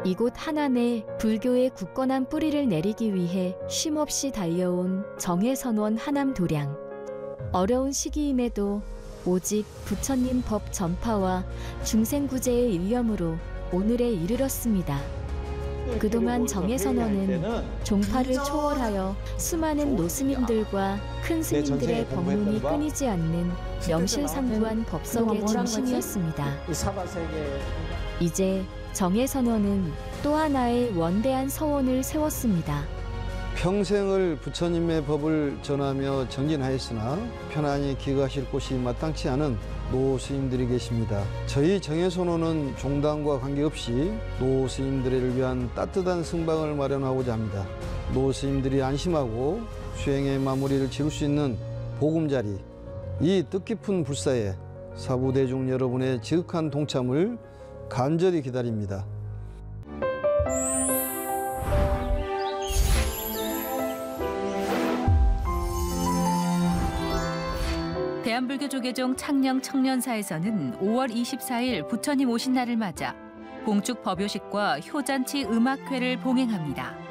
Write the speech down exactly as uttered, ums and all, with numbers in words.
이곳 하남에 불교의 굳건한 뿌리를 내리기 위해 쉼없이 달려온 정해선원 하남도량. 어려운 시기임에도 오직 부처님 법 전파와 중생구제의 일념으로 오늘에 이르렀습니다. 그동안 정해선원은 종파를 초월하여 수많은 노스님들과 큰 스님들의 법문이 끊이지 않는 명실상부한 법석의 중심이었습니다. 이제 정해선원은 또 하나의 원대한 서원을 세웠습니다. 평생을 부처님의 법을 전하며 정진하였으나 편안히 기거하실 곳이 마땅치 않은 노스님들이 계십니다. 저희 정해선원은 종단과 관계없이 노스님들을 위한 따뜻한 승방을 마련하고자 합니다. 노스님들이 안심하고 수행의 마무리를 지을 수 있는 보금자리, 이 뜻깊은 불사에 사부대중 여러분의 지극한 동참을 간절히 기다립니다. 대한불교조계종 창녕 청년사에서는 오월 이십사일 부처님 오신 날을 맞아 봉축 법요식과 효잔치 음악회를 봉행합니다.